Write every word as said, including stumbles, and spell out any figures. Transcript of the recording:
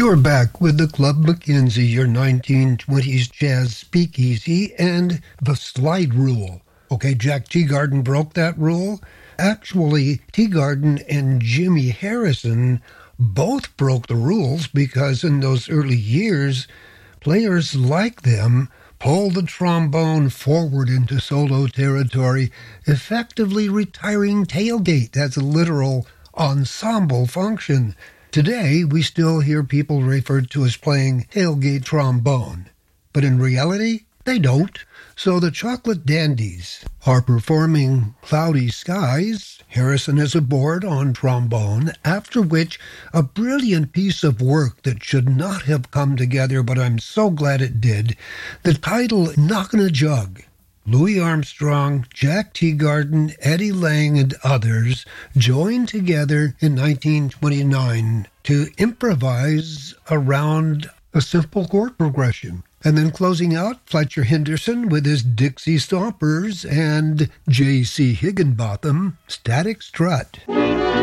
You're back with the Club Mackenzie, your nineteen twenties jazz speakeasy, and the slide rule. Okay, Jack Teagarden broke that rule. Actually, Teagarden and Jimmy Harrison both broke the rules because in those early years, players like them pulled the trombone forward into solo territory, effectively retiring tailgate. That's a literal ensemble function. Today, we still hear people referred to as playing tailgate trombone, but in reality, they don't. So the Chocolate Dandies are performing Cloudy Skies. Harrison is aboard on trombone, after which a brilliant piece of work that should not have come together, but I'm so glad it did. The title, Knockin' a Jug. Louis Armstrong, Jack Teagarden, Eddie Lang, and others joined together in nineteen twenty-nine to improvise around a simple chord progression. And then closing out, Fletcher Henderson with his Dixie Stompers and J C Higginbotham, Static Strut.